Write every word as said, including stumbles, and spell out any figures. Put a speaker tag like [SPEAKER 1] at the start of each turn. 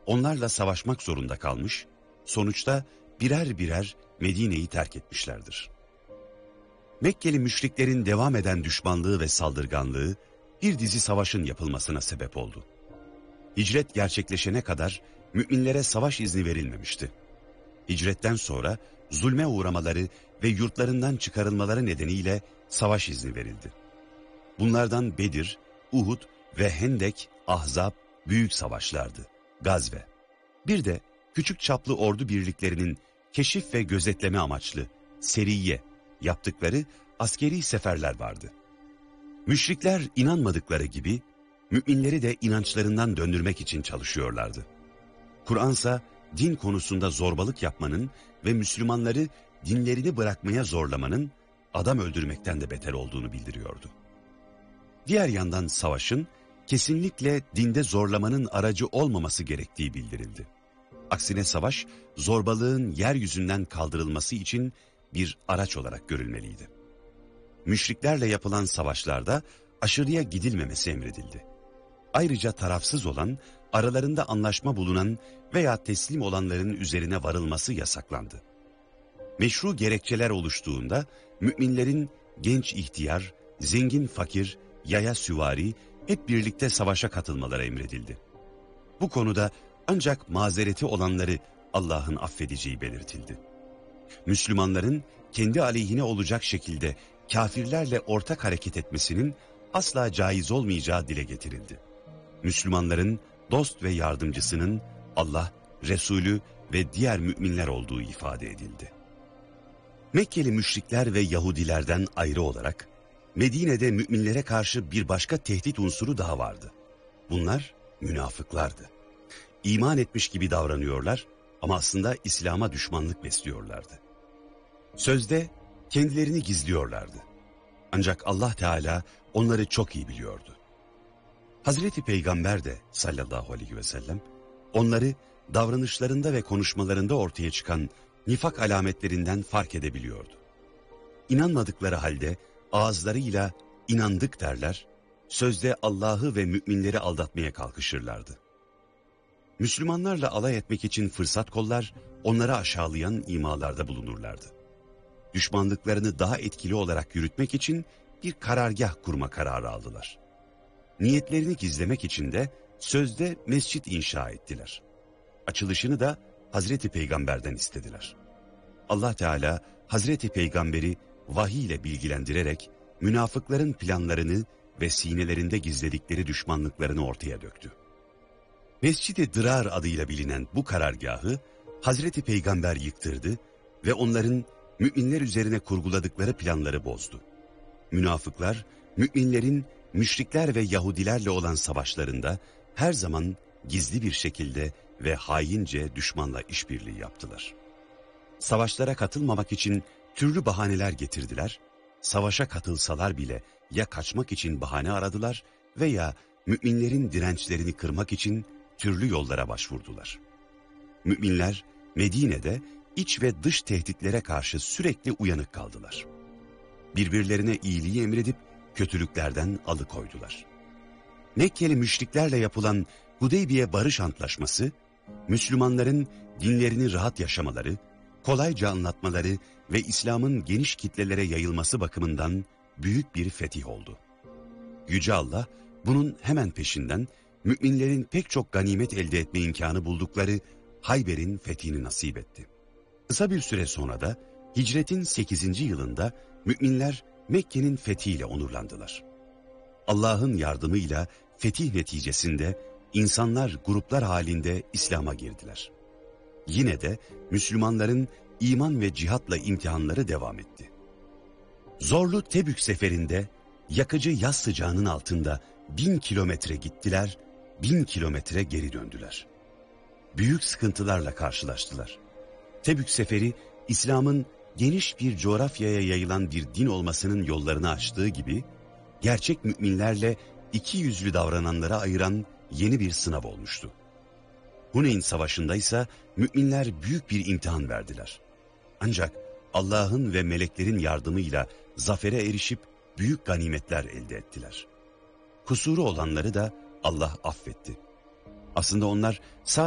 [SPEAKER 1] onlarla savaşmak zorunda kalmış, sonuçta birer birer Medine'yi terk etmişlerdir. Mekkeli müşriklerin devam eden düşmanlığı ve saldırganlığı bir dizi savaşın yapılmasına sebep oldu. Hicret gerçekleşene kadar müminlere savaş izni verilmemişti. Hicretten sonra zulme uğramaları ve yurtlarından çıkarılmaları nedeniyle savaş izni verildi. Bunlardan Bedir, Uhud ve Hendek, Ahzab büyük savaşlardı, gazve. Bir de küçük çaplı ordu birliklerinin keşif ve gözetleme amaçlı seriye yaptıkları askeri seferler vardı. Müşrikler inanmadıkları gibi müminleri de inançlarından döndürmek için çalışıyorlardı. Kur'ansa din konusunda zorbalık yapmanın ve Müslümanları dinlerini bırakmaya zorlamanın adam öldürmekten de beter olduğunu bildiriyordu. Diğer yandan savaşın kesinlikle dinde zorlamanın aracı olmaması gerektiği bildirildi. Aksine savaş zorbalığın yeryüzünden kaldırılması için bir araç olarak görülmeliydi. Müşriklerle yapılan savaşlarda aşırıya gidilmemesi emredildi. Ayrıca tarafsız olan, aralarında anlaşma bulunan veya teslim olanların üzerine varılması yasaklandı. Meşru gerekçeler oluştuğunda müminlerin genç ihtiyar, zengin fakir, yaya süvari hep birlikte savaşa katılmaları emredildi. Bu konuda ancak mazereti olanları Allah'ın affedeceği belirtildi. Müslümanların kendi aleyhine olacak şekilde kafirlerle ortak hareket etmesinin asla caiz olmayacağı dile getirildi. Müslümanların dost ve yardımcısının Allah, Resulü ve diğer müminler olduğu ifade edildi. Mekkeli müşrikler ve Yahudilerden ayrı olarak Medine'de müminlere karşı bir başka tehdit unsuru daha vardı. Bunlar münafıklardı. İman etmiş gibi davranıyorlar ama aslında İslam'a düşmanlık besliyorlardı. Sözde kendilerini gizliyorlardı. Ancak Allah Teala onları çok iyi biliyordu. Hazreti Peygamber de sallallahu aleyhi ve sellem onları davranışlarında ve konuşmalarında ortaya çıkan nifak alametlerinden fark edebiliyordu. İnanmadıkları halde ağızlarıyla inandık derler, sözde Allah'ı ve müminleri aldatmaya kalkışırlardı. Müslümanlarla alay etmek için fırsat kollar, onları aşağılayan imalarda bulunurlardı. Düşmanlıklarını daha etkili olarak yürütmek için bir karargah kurma kararı aldılar. Niyetlerini gizlemek için de sözde mescit inşa ettiler. Açılışını da Hazreti Peygamber'den istediler. Allah Teala Hazreti Peygamber'i vahiy ile bilgilendirerek münafıkların planlarını ve sinelerinde gizledikleri düşmanlıklarını ortaya döktü. Mescid-i Dırar adıyla bilinen bu karargahı Hazreti Peygamber yıktırdı ve onların müminler üzerine kurguladıkları planları bozdu. Münafıklar, müminlerin müşrikler ve Yahudilerle olan savaşlarında her zaman gizli bir şekilde ve haince düşmanla işbirliği yaptılar. Savaşlara katılmamak için türlü bahaneler getirdiler, savaşa katılsalar bile ya kaçmak için bahane aradılar veya müminlerin dirençlerini kırmak için türlü yollara başvurdular. Müminler Medine'de iç ve dış tehditlere karşı sürekli uyanık kaldılar. Birbirlerine iyiliği emredip kötülüklerden alıkoydular. Mekkeli müşriklerle yapılan Hudeybiye Barış Antlaşması, Müslümanların dinlerini rahat yaşamaları, kolayca anlatmaları ve İslam'ın geniş kitlelere yayılması bakımından büyük bir fetih oldu. Yüce Allah bunun hemen peşinden müminlerin pek çok ganimet elde etme imkanı buldukları Hayber'in fethini nasip etti. Kısa bir süre sonra da hicretin sekizinci yılında müminler Mekke'nin fethiyle onurlandılar. Allah'ın yardımıyla fetih neticesinde insanlar gruplar halinde İslam'a girdiler. Yine de Müslümanların iman ve cihatla imtihanları devam etti. Zorlu Tebük seferinde yakıcı yaz sıcağının altında bin kilometre gittiler, bin kilometre geri döndüler. Büyük sıkıntılarla karşılaştılar. Tebük seferi İslam'ın geniş bir coğrafyaya yayılan bir din olmasının yollarını açtığı gibi gerçek müminlerle iki yüzlü davrananlara ayıran yeni bir sınav olmuştu. Huneyn Savaşı'nda ise müminler büyük bir imtihan verdiler. Ancak Allah'ın ve meleklerin yardımıyla zafere erişip büyük ganimetler elde ettiler. Kusuru olanları da Allah affetti. Aslında onlar sadece